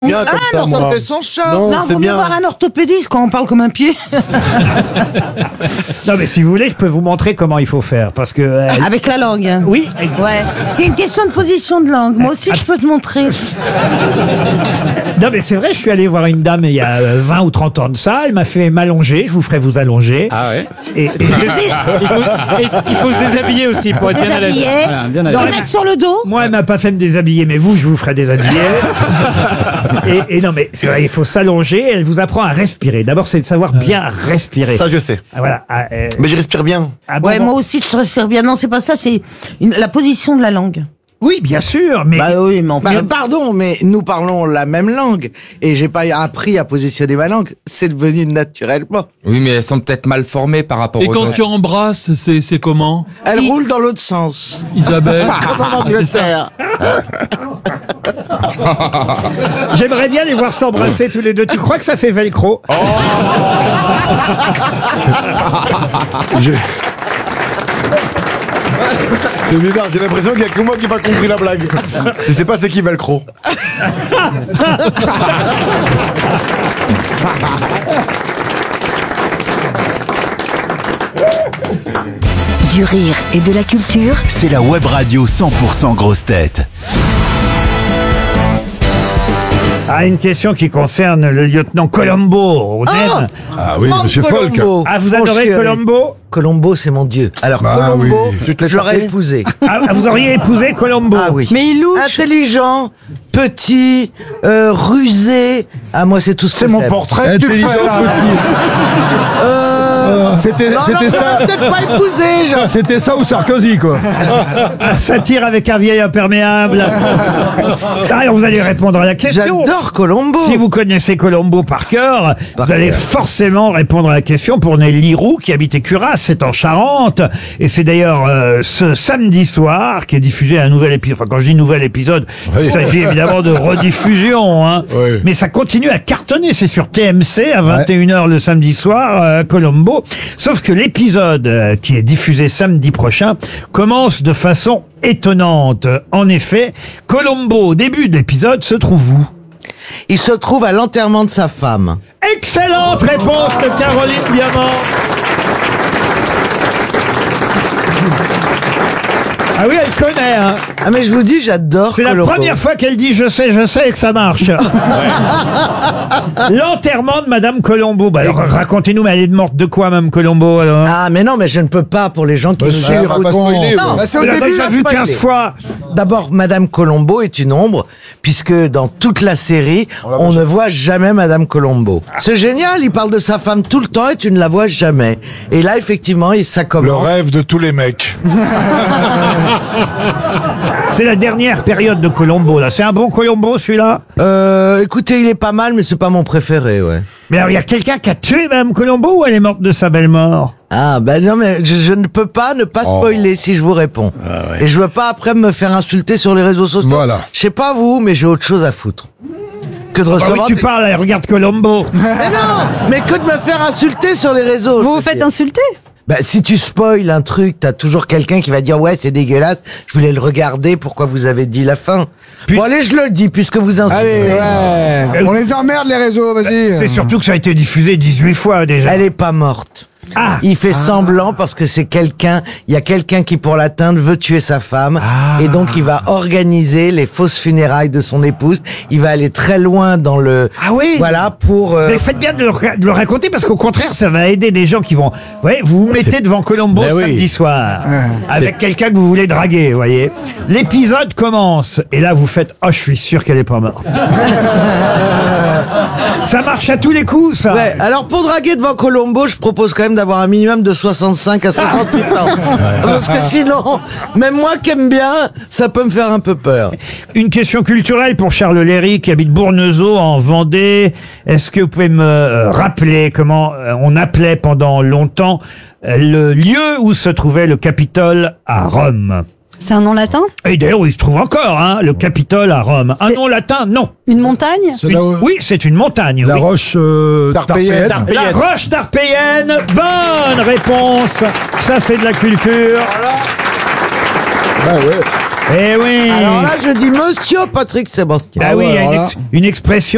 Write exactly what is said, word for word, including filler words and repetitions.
Bien comme Ah ça, non, moi. ça fait son chat. Non, Non, c'est vaut mieux bien. voir un orthopédiste quand on parle comme un pied. Non, mais si vous voulez, je peux vous montrer comment il faut faire. Parce que. euh, Avec la langue. Oui. Ouais. C'est une question de position de langue. Moi aussi, je peux te montrer. Non, mais c'est vrai, je suis allé voir une dame il y a euh, vingt ou trente ans de ça. Elle m'a fait m'allonger. Je vous ferai vous allonger. Ah ouais. Et, et- Il faut, il- il faut se déshabiller aussi pour être bien à l'aise. Déshabiller. Voilà, bien à Se l'aise. mettre sur le dos. moi, elle m'a pas fait me déshabiller, mais vous, je vous ferai déshabiller. et, et non, mais c'est vrai, il faut s'allonger. Elle vous apprend à respirer. D'abord, c'est de savoir bien respirer. Ça, je sais. Ah, voilà. Ah, euh, Mais je respire bien. ah, bon, Ouais, bon. moi aussi, je respire bien. Non, c'est pas ça, c'est une- la position de la langue. Oui, bien sûr, mais. Bah oui, mais on Bah, pardon, mais nous parlons la même langue et j'ai pas appris à positionner ma langue. C'est devenu naturellement. Oui, mais elles sont peut-être mal formées par rapport Et aux quand autres. tu embrasses, c'est c'est comment, Elle roule dans l'autre sens. Isabelle? Comme en Angleterre. J'aimerais bien les voir s'embrasser tous les deux. Tu crois que ça fait velcro? Je- C'est bizarre, j'ai l'impression qu'il y a que moi qui n'ai pas compris la blague. Je sais pas c'est qui Velcro. Du rire et de la culture. C'est la web radio cent pour cent grosse tête. Ah, une question qui concerne le lieutenant Colombo. On aime. Ah oui, Franck monsieur Folk. Colombo. Ah, vous Mon adorez chéri. Colombo? Colombo, c'est mon dieu. Alors, Ah Colombo, oui. Tu te l'as je l'aurais cherché épousé. Ah, vous auriez épousé Colombo? Ah oui. Mais il louche. Intelligent, petit, euh, rusé. Ah, moi, c'est tout ce que C'est mon j'aime. portrait que tu Intelligent fais là. Euh... C'était Non, non, c'était je ça. l'aurais peut-être pas épousé, genre. C'était ça ou Sarkozy, quoi. Ah, ça tire avec un vieil imperméable. Ah, alors vous allez répondre à la question. J'adore Colombo. Si vous connaissez Colombo par cœur, Par vous allez cœur. forcément répondre à la question pour Nelly Roux, qui habite Curas, c'est en Charente. Et c'est d'ailleurs euh, ce samedi soir qui est diffusé un nouvel épisode. Enfin, quand je dis nouvel épisode, Oui. il s'agit évidemment de rediffusion. Hein. Oui. Mais ça continue à cartonner. C'est sur T M C à vingt et une heures le samedi soir, euh, Colombo. Sauf que l'épisode euh, qui est diffusé samedi prochain commence de façon étonnante. En effet, Colombo, au début de l'épisode, se trouve où? Il se trouve à l'enterrement de sa femme. Excellente réponse de Caroline Diamant. Ah oui, elle connaît, hein. Ah, mais je vous dis, j'adore C'est la Colombo. première fois qu'elle dit je sais, je sais et que ça marche. L'enterrement de Madame Colombo. Bah alors, racontez-nous, mais elle est morte de quoi, Madame Colombo, alors? Ah, mais non, mais je ne peux pas pour les gens qui nous Monsieur, on va écoutent. pas spoiler, Non, quoi. bah, c'est On au l'a début, déjà on va vu spoiler. quinze fois. D'abord, Madame Colombo est une ombre, puisque dans toute la série, on ne voit jamais Madame Colombo. C'est génial, il parle de sa femme tout le temps et tu ne la vois jamais. Et là, effectivement, il- ça Le commence. rêve de tous les mecs. C'est la dernière période de Colombo, là. C'est un bon Colombo, celui-là? Euh, écoutez, il est pas mal, mais c'est pas mon préféré, ouais. Mais alors, il y a quelqu'un qui a tué Madame Colombo ou elle est morte de sa belle mort? Ah, ben non, mais je, je ne peux pas ne pas spoiler si je vous réponds. Et je veux pas après me faire insulter sur les réseaux sociaux. Voilà. Je sais pas vous, mais j'ai autre chose à foutre. Que de Ah oui, recevoir tu des- parles, elle regarde Colombo. Mais non, mais que de me faire insulter sur les réseaux. je Vous veux vous faites dire. insulter? Bah, si tu spoil un truc, t'as toujours quelqu'un qui va dire ouais c'est dégueulasse, je voulais le regarder, pourquoi vous avez dit la fin. Puis- Bon allez je le dis puisque vous insultez. ouais. On les emmerde, les réseaux, vas-y. C'est surtout que ça a été diffusé dix-huit fois déjà. Elle est pas morte. Ah. Il fait semblant parce que c'est quelqu'un, il y a quelqu'un qui pour l'atteindre veut tuer sa femme et donc il va organiser les fausses funérailles de son épouse. Il va aller très loin dans le Ah oui. voilà pour euh, Mais faites bien de le, ra- de le raconter parce qu'au contraire, ça va aider des gens qui vont. Vous voyez, vous vous mettez devant Colombo Ben oui. samedi soir avec quelqu'un que vous voulez draguer, vous voyez. L'épisode commence et là vous faites oh je suis sûr qu'elle est pas morte. Ça marche à tous les coups, ça. ouais. Alors pour draguer devant Colombo, je propose quand même d'avoir un minimum de soixante-cinq à soixante-huit ans. Parce que sinon, même moi qui aime bien, ça peut me faire un peu peur. Une question culturelle pour Charles Léry qui habite Bournezeau en Vendée. Est-ce que vous pouvez me euh, rappeler comment euh, on appelait pendant longtemps euh, le lieu où se trouvait le Capitole à Rome? C'est un nom latin? Et d'ailleurs, il se trouve encore, hein, le Capitole à Rome. Un nom latin, non. Une montagne? C'est Une- là où- Oui, c'est une montagne. La oui. roche euh, Tarpéienne. tarpéienne. La roche tarpéienne. Bonne réponse. Ça, c'est de la culture. Bah ouais. Eh oui. Alors là, je dis Monsieur Patrick Sébastien. Bah oui, il y a une, voilà. ex- une expression